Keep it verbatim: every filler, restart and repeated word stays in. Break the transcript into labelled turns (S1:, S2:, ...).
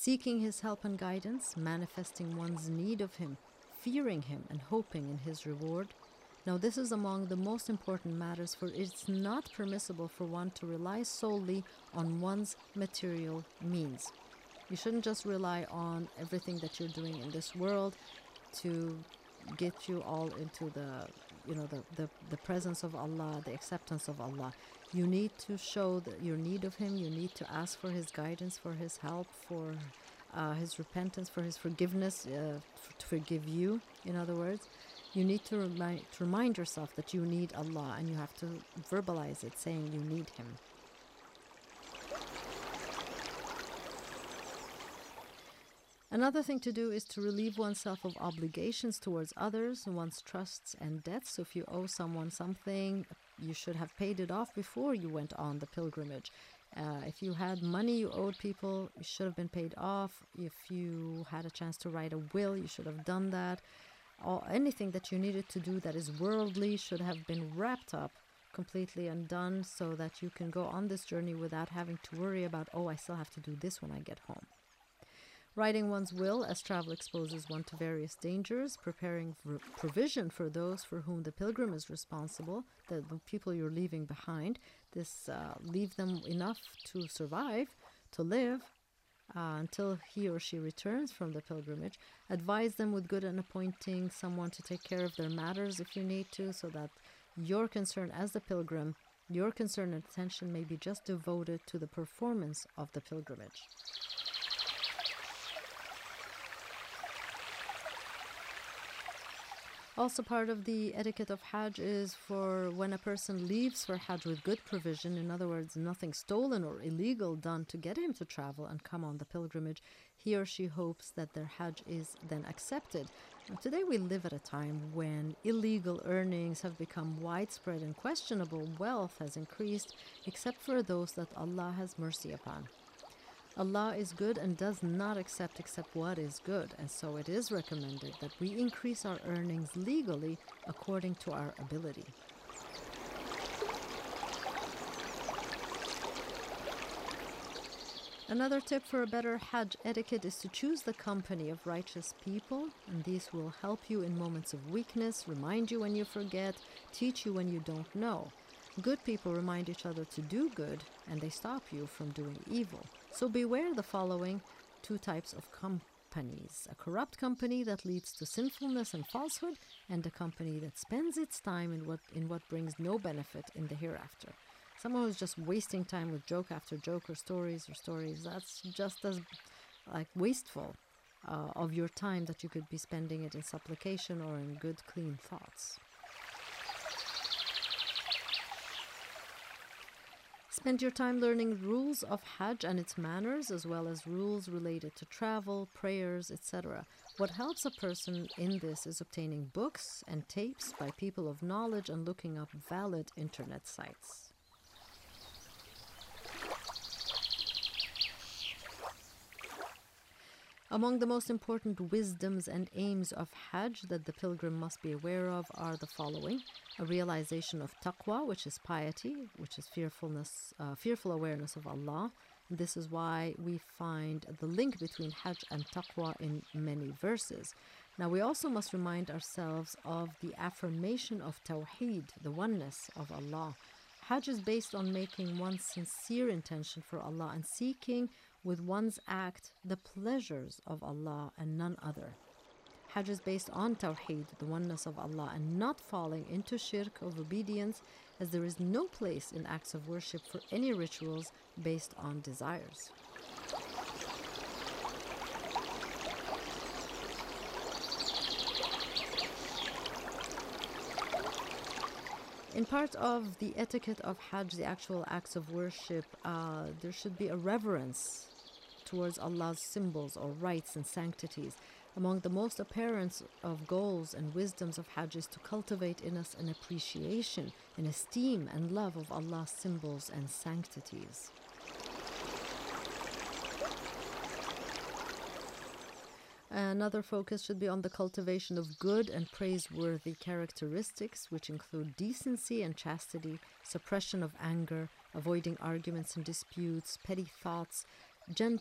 S1: seeking his help and guidance, manifesting one's need of him, fearing him and hoping in his reward. Now this is among the most important matters, for it's not permissible for one to rely solely on one's material means. You shouldn't just rely on everything that you're doing in this world to get you all into the, you know, the, the, the presence of Allah, the acceptance of Allah. You need to show that your need of Him. You need to ask for His guidance, for His help, for uh, His repentance, for His forgiveness, uh, f- to forgive you, in other words. You need to remind, to remind yourself that you need Allah, and you have to verbalize it, saying you need Him. Another thing to do is to relieve oneself of obligations towards others, one's trusts and debts. So if you owe someone something, you should have paid it off before you went on the pilgrimage. Uh, if you had money you owed people, you should have been paid off. If you had a chance to write a will, you should have done that. Or anything that you needed to do that is worldly should have been wrapped up completely and done, so that you can go on this journey without having to worry about, oh, I still have to do this when I get home. Writing one's will, as travel exposes one to various dangers, preparing for provision for those for whom the pilgrim is responsible, the, the people you're leaving behind. This uh, leave them enough to survive, to live, uh, until he or she returns from the pilgrimage. Advise them with good and appointing someone to take care of their matters if you need to, so that your concern as the pilgrim, your concern and attention may be just devoted to the performance of the pilgrimage. Also, part of the etiquette of Hajj is for when a person leaves for Hajj with good provision, in other words, nothing stolen or illegal done to get him to travel and come on the pilgrimage, he or she hopes that their Hajj is then accepted. Now, today we live at a time when illegal earnings have become widespread and questionable wealth has increased, except for those that Allah has mercy upon. Allah is good and does not accept except what is good, and so it is recommended that we increase our earnings legally according to our ability. Another tip for a better Hajj etiquette is to choose the company of righteous people, and these will help you in moments of weakness, remind you when you forget, teach you when you don't know. Good people remind each other to do good, and they stop you from doing evil. So beware the following two types of companies: a corrupt company that leads to sinfulness and falsehood, and a company that spends its time in what in what brings no benefit in the hereafter. Someone who's just wasting time with joke after joke or stories or stories, that's just as like wasteful uh, of your time that you could be spending it in supplication or in good, clean thoughts. Spend your time learning rules of Hajj and its manners, as well as rules related to travel, prayers, et cetera. What helps a person in this is obtaining books and tapes by people of knowledge and looking up valid internet sites. Among the most important wisdoms and aims of Hajj that the pilgrim must be aware of are the following: a realization of taqwa, which is piety, which is fearfulness, uh, fearful awareness of Allah. This is why we find the link between Hajj and taqwa in many verses. Now, we also must remind ourselves of the affirmation of Tawheed, the oneness of Allah. Hajj is based on making one's sincere intention for Allah and seeking with one's act the pleasures of Allah and none other. Hajj is based on Tawheed, the oneness of Allah, and not falling into shirk of obedience, as there is no place in acts of worship for any rituals based on desires. In part of the etiquette of Hajj, the actual acts of worship, uh, there should be a reverence towards Allah's symbols or rites and sanctities. Among the most apparent of goals and wisdoms of Hajj is to cultivate in us an appreciation, an esteem and love of Allah's symbols and sanctities. Another focus should be on the cultivation of good and praiseworthy characteristics, which include decency and chastity, suppression of anger, avoiding arguments and disputes, petty thoughts, gent-